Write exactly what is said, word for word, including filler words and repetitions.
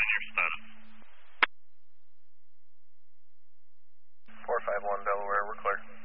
your status. four five one Delaware, we're clear.